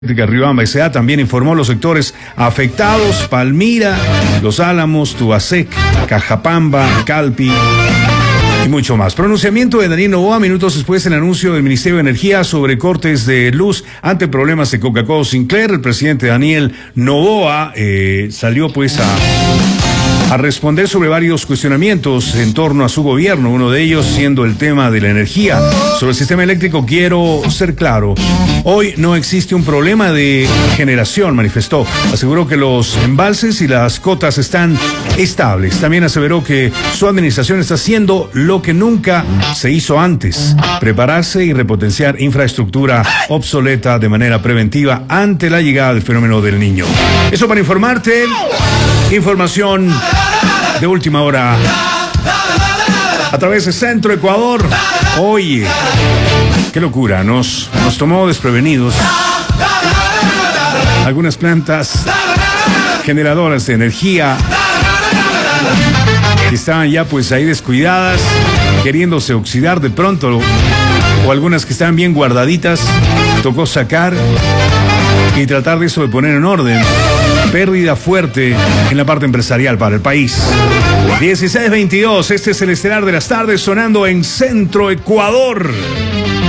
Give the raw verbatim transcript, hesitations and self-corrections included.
Riobamba S A también informó los sectores afectados: Palmira, Los Álamos, Tuasec, Cajapamba, Calpi y mucho más. Pronunciamiento de Daniel Noboa minutos después del anuncio del Ministerio de Energía sobre cortes de luz ante problemas de Coca-Cola Sinclair. El presidente Daniel Noboa eh, salió pues a... a responder sobre varios cuestionamientos en torno a su gobierno, uno de ellos siendo el tema de la energía. Sobre el sistema eléctrico quiero ser claro: hoy no existe un problema de generación, manifestó. Aseguró que los embalses y las cotas están estables. También aseveró que su administración está haciendo lo que nunca se hizo antes: prepararse y repotenciar infraestructura obsoleta de manera preventiva ante la llegada del fenómeno del Niño. Eso para informarte. Información de última hora a través de Centro Ecuador. Oye, qué locura, nos, nos tomó desprevenidos. Algunas plantas generadoras de energía que estaban ya pues ahí descuidadas, queriéndose oxidar de pronto, o algunas que estaban bien guardaditas, tocó sacar y tratar de eso de poner en orden. Pérdida fuerte en la parte empresarial para el país. dieciséis veintidós, este es el estelar de las tardes sonando en Centro Ecuador.